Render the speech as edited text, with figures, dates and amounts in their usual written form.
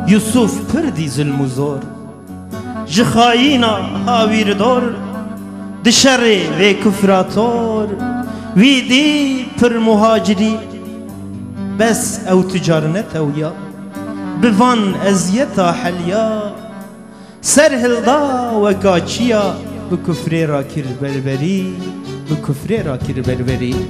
Yusuf pırdî zulm û zor, ji xayîna hawirdor, di şerê vê kufrator, wî dî pir muhacirî. Bes ew tucar netewiya, bi van eziyeta helya, ser hilda weka çiya, bi kufrê ra kir berberî, bi kufrê ra kir berberî.